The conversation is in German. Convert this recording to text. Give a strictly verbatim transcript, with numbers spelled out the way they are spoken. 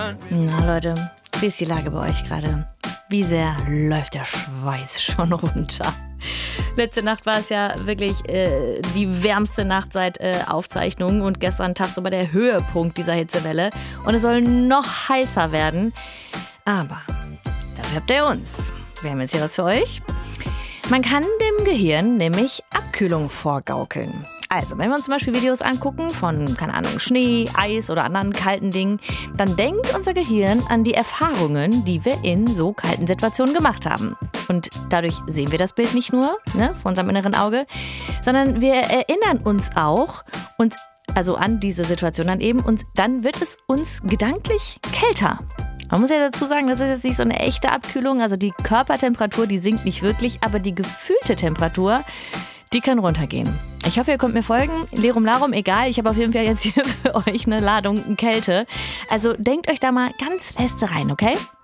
Na Leute, wie ist die Lage bei euch gerade? Wie sehr läuft der Schweiß schon runter? Letzte Nacht war es ja wirklich äh, die wärmste Nacht seit äh, Aufzeichnung und gestern tagsüber der Höhepunkt dieser Hitzewelle. Und es soll noch heißer werden. Aber dafür habt ihr uns. Wir haben jetzt hier was für euch. Man kann dem Gehirn nämlich Abkühlung vorgaukeln. Also, wenn wir uns zum Beispiel Videos angucken von, keine Ahnung, Schnee, Eis oder anderen kalten Dingen, dann denkt unser Gehirn an die Erfahrungen, die wir in so kalten Situationen gemacht haben. Und dadurch sehen wir das Bild nicht nur, ne, vor unserem inneren Auge, sondern wir erinnern uns auch uns, also an diese Situation dann eben, und dann wird es uns gedanklich kälter. Man muss ja dazu sagen, das ist jetzt nicht so eine echte Abkühlung, also die Körpertemperatur, die sinkt nicht wirklich, aber die gefühlte Temperatur, die kann runtergehen. Ich hoffe, ihr könnt mir folgen. Lerum Larum, egal. Ich habe auf jeden Fall jetzt hier für euch eine Ladung Kälte. Also denkt euch da mal ganz feste rein, okay?